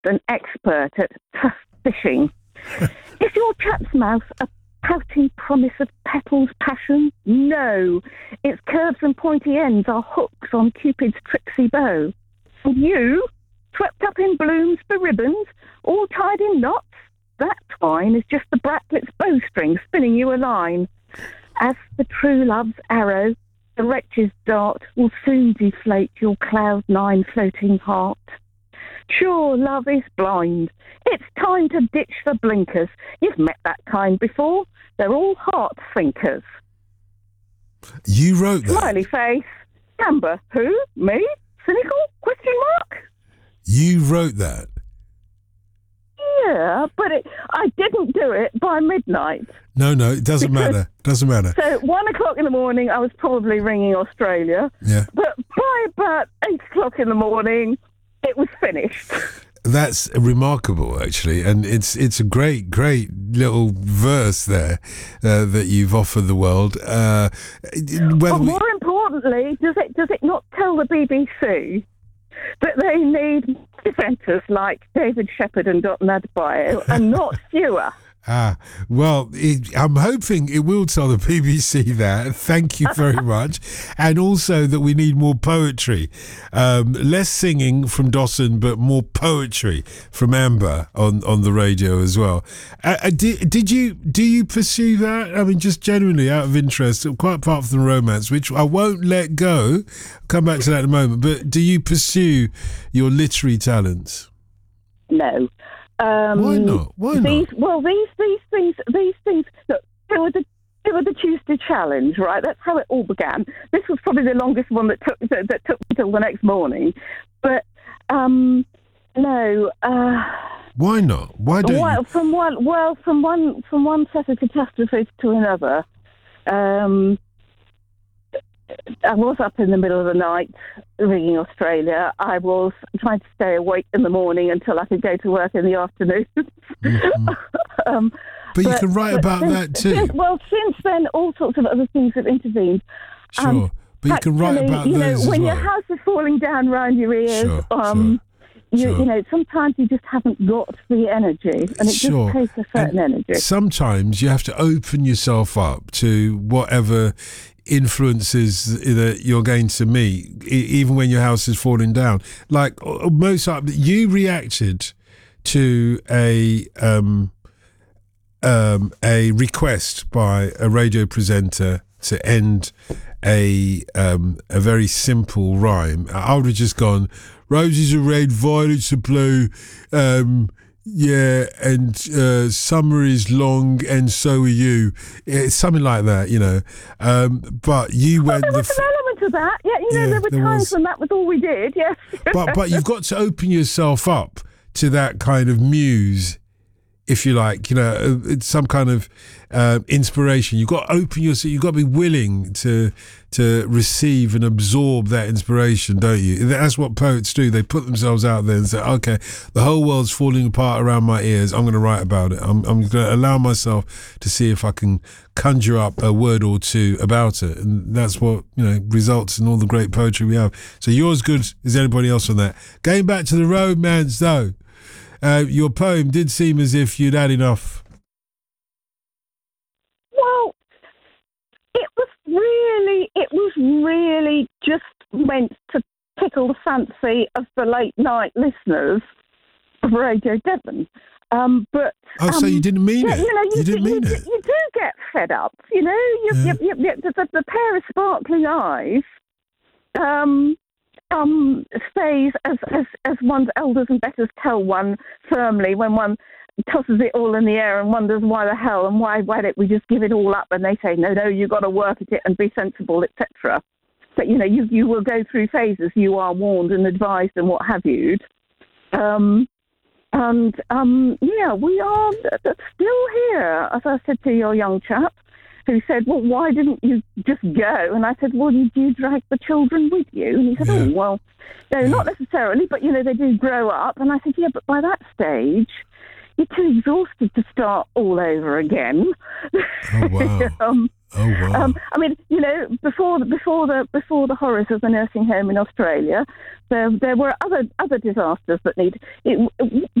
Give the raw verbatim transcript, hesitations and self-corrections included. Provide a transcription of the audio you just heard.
an expert at tough fishing. Is your chap's mouth a pouting promise of petals passion? No. Its curves and pointy ends are hooks on Cupid's tricksy bow. And you, swept up in blooms for ribbons, all tied in knots, that twine is just the bracklet's bowstring spinning you a line. As the true love's arrow, the wretch's dart will soon deflate your cloud nine floating heart. Sure, love is blind. It's time to ditch the blinkers. You've met that kind before. They're all heart thinkers. You wrote that? Smiley face. Amber, who? Me? Cynical? Question mark? You wrote that? Yeah, but it, I didn't do it by midnight. No, no, it doesn't because, matter. Doesn't matter. So one o'clock in the morning, I was probably ringing Australia. Yeah. But by about eight o'clock in the morning, it was finished. That's remarkable, actually, and it's it's a great, great little verse there uh, that you've offered the world. Uh, well, we... more importantly, does it does it not tell the B B C that they need presenters like David Shepherd and Dot Nadbio and not fewer? Ah, well, it, I'm hoping it will tell the B B C that. Thank you very much. And also that we need more poetry. Um, less singing from Dawson, but more poetry from Amber on, on the radio as well. Uh, uh, did, did you, do you pursue that? I mean, just genuinely out of interest, quite apart from the romance, which I won't let go. I'll come back to that in a moment. But do you pursue your literary talents? No. Um, Why not? Why not? These, well, these these things, these things. Look, they were the they were the Tuesday challenge, right? That's how it all began. This was probably the longest one that took that, that took until the next morning. But um, no. Uh, Why not? Why don't well, you? From one, well, from one from one set of catastrophes to another. Um, I was up in the middle of the night ringing Australia. I was trying to stay awake in the morning until I could go to work in the afternoon. Mm-hmm. um, but, but you can write about since, that too. Since, well, since then, all sorts of other things have intervened. Sure, um, but you can write about you those know, as when well. your house is falling down round your ears, Sure, um, sure, you, sure. you know, sometimes you just haven't got the energy, and it Sure. just takes a certain and energy. Sometimes you have to open yourself up to whatever influences that you're going to meet, even when your house is falling down. Like most, you reacted to a um, um, a request by a radio presenter to end a um, a very simple rhyme. I would have just gone, roses are red, violets are blue. Um, Yeah, and uh, summer is long, and so are you. It's something like that, you know. Um, but you went. Well, there was the f- an element of that. Yeah, you know, Yeah, there were there times was. when that was all we did. Yes. but but you've got to open yourself up to that kind of muse, if you like. You know, it's some kind of uh, inspiration. You've got to open yourself. You've got to be willing to to receive and absorb that inspiration, don't you? That's what poets do. They put themselves out there and say, okay, the whole world's falling apart around my ears. I'm going to write about it. I'm, I'm going to allow myself to see if I can conjure up a word or two about it. And that's what, you know, results in all the great poetry we have. So you're as good as anybody else on that. Going back to the romance, though, uh, your poem did seem as if you'd had enough. Well, it was really, it was really just meant to tickle the fancy of the late night listeners of Radio Devon. Um, but Oh, um, so you didn't mean yeah, it? You know, you, You didn't do, mean you, it? You do get fed up. You know, you, Yeah. you, you, you, the, the, the pair of sparkling eyes um, um, stays as, as as one's elders and betters tell one firmly when one tosses it all in the air and wonders why the hell and why why don't we just give it all up, and they say no no you've got to work at it and be sensible, etc. So you know you you will go through phases. You are warned and advised and what have you. Um, and um, yeah, we are still here, as I said to your young chap, who said, well, why didn't you just go? And I said, well, did you drag the children with you? And he said, Yeah. oh, well, no, Yeah. not necessarily, but, you know, they do grow up. And I said, yeah, but by that stage, you're too exhausted to start all over again. Oh wow! um, oh wow! Um, I mean, you know, before the, before the before the horrors of the nursing home in Australia, there there were other other disasters that need. It,